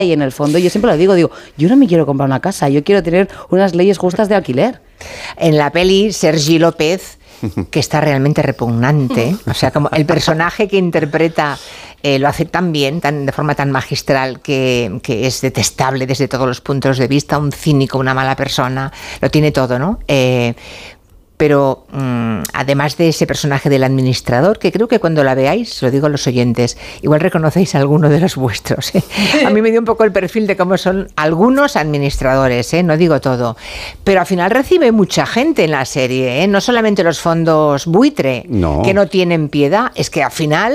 Y en el fondo, yo siempre lo digo, yo no me quiero comprar una casa, yo quiero tener unas leyes justas de alquiler. En la peli, Sergi López, que está realmente repugnante, o sea, como el personaje que interpreta lo hace tan bien, de forma tan magistral, que es detestable desde todos los puntos de vista, un cínico, una mala persona, lo tiene todo, ¿no? Pero además de ese personaje del administrador, que creo que cuando la veáis, lo digo a los oyentes, igual reconocéis a alguno de los vuestros. A mí me dio un poco el perfil de cómo son algunos administradores, no digo todo. Pero al final recibe mucha gente en la serie, no solamente los fondos buitre, que no tienen piedad, es que al final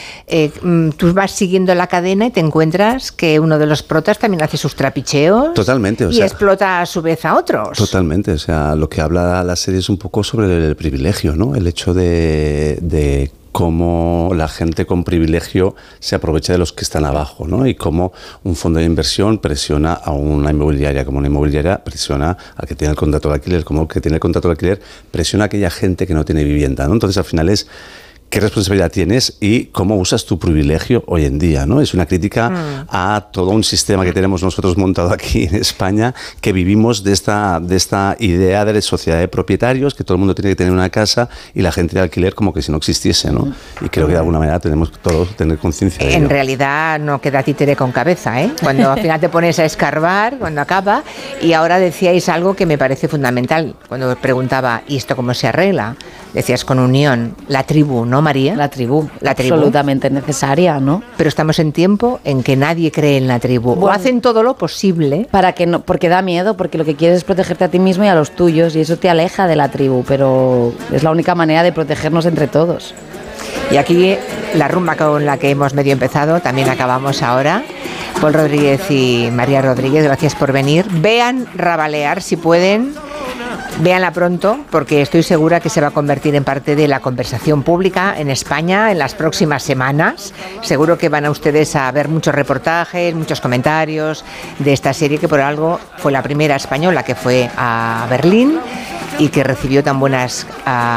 tú vas siguiendo la cadena y te encuentras que uno de los protas también hace sus trapicheos. Totalmente, y explota a su vez a otros. Totalmente, o sea, lo que habla la serie es un poco sobre el privilegio, ¿no? El hecho de cómo la gente con privilegio se aprovecha de los que están abajo, ¿no? Y cómo un fondo de inversión presiona a una inmobiliaria, como una inmobiliaria presiona al que tiene el contrato de alquiler, como el que tiene el contrato de alquiler presiona a aquella gente que no tiene vivienda, ¿no? Entonces, al final es qué responsabilidad tienes y cómo usas tu privilegio hoy en día, ¿no? Es una crítica a todo un sistema que tenemos nosotros montado aquí en España, que vivimos de esta idea de sociedad de propietarios, que todo el mundo tiene que tener una casa y la gente de alquiler como que si no existiese, ¿no? Y creo que de alguna manera tenemos todos que tener conciencia de ello. En realidad no queda títere con cabeza, ¿eh? Cuando al final te pones a escarbar, cuando acaba, y ahora decíais algo que me parece fundamental, cuando preguntaba, ¿y esto cómo se arregla? Decías con unión, la tribu, ¿no, María? La tribu, absolutamente necesaria, ¿no? Pero estamos en tiempo en que nadie cree en la tribu. Bueno, o hacen todo lo posible. Porque da miedo, porque lo que quieres es protegerte a ti mismo y a los tuyos, y eso te aleja de la tribu, pero es la única manera de protegernos entre todos. Y aquí la rumba con la que hemos medio empezado, también acabamos ahora. Paul Rodríguez y María Rodríguez, gracias por venir. Vean Rabalear si pueden. Véanla pronto, porque estoy segura que se va a convertir en parte de la conversación pública en España en las próximas semanas. Seguro que van a ustedes a ver muchos reportajes, muchos comentarios de esta serie, que por algo fue la primera española que fue a Berlín y que recibió tan buenas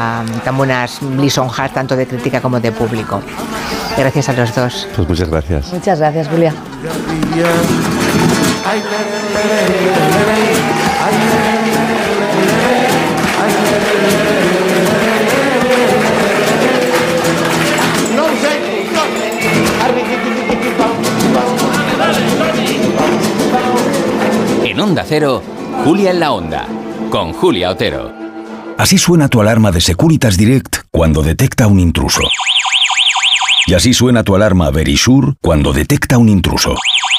lisonjas, tanto de crítica como de público. Gracias a los dos. Pues muchas gracias. Muchas gracias, Julia. En Onda Cero, Julia en la Onda, con Julia Otero. Así suena tu alarma de Securitas Direct cuando detecta un intruso. Y así suena tu alarma Verisure cuando detecta un intruso.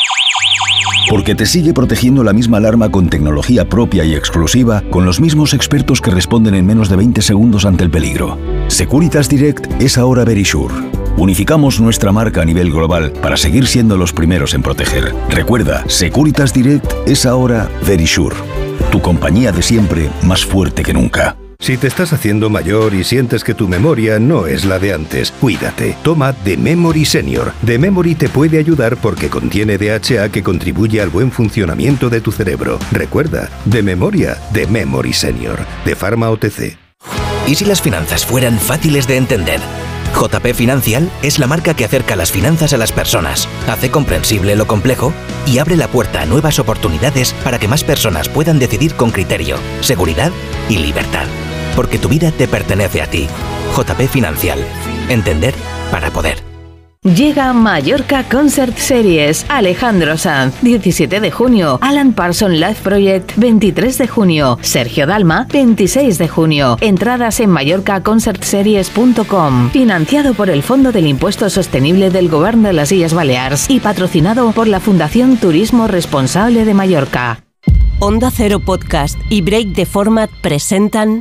Porque te sigue protegiendo la misma alarma con tecnología propia y exclusiva, con los mismos expertos que responden en menos de 20 segundos ante el peligro. Securitas Direct es ahora Verisure. Unificamos nuestra marca a nivel global para seguir siendo los primeros en proteger. Recuerda, Securitas Direct es ahora Verisure. Tu compañía de siempre, más fuerte que nunca. Si te estás haciendo mayor y sientes que tu memoria no es la de antes, cuídate. Toma The Memory Senior. The Memory te puede ayudar porque contiene DHA que contribuye al buen funcionamiento de tu cerebro. Recuerda, de memoria, The Memory Senior, de Pharma OTC. ¿Y si las finanzas fueran fáciles de entender? JP Financial es la marca que acerca las finanzas a las personas, hace comprensible lo complejo y abre la puerta a nuevas oportunidades para que más personas puedan decidir con criterio, seguridad y libertad. Porque tu vida te pertenece a ti. JP Financial. Entender para poder. Llega Mallorca Concert Series. Alejandro Sanz, 17 de junio. Alan Parsons Live Project, 23 de junio. Sergio Dalma, 26 de junio. Entradas en mallorcaconcertseries.com. Financiado por el Fondo del Impuesto Sostenible del Govern de las Illes Balears y patrocinado por la Fundación Turismo Responsable de Mallorca. Onda Cero Podcast y Break the Format presentan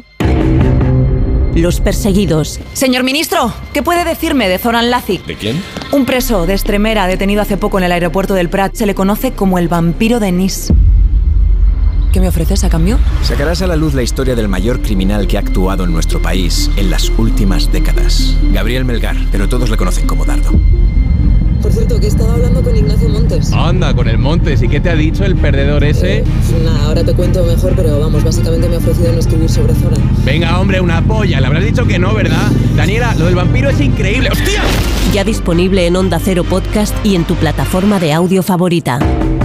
Los Perseguidos. Señor ministro, ¿qué puede decirme de Zoran Lazic? ¿De quién? Un preso de Extremera detenido hace poco en el aeropuerto del Prat. Se le conoce como el vampiro de Nice. ¿Qué me ofreces a cambio? Sacarás a la luz la historia del mayor criminal que ha actuado en nuestro país en las últimas décadas. Gabriel Melgar, pero todos le conocen como Dardo. Por cierto, que estaba hablando con Ignacio Montes. Anda, con el Montes. ¿Y qué te ha dicho el perdedor ese? Ahora te cuento mejor, pero vamos, básicamente me ha ofrecido no escribir sobre Zoran. Venga, hombre, una polla. Le habrás dicho que no, ¿verdad? Daniela, lo del vampiro es increíble. ¡Hostia! Ya disponible en Onda Cero Podcast y en tu plataforma de audio favorita.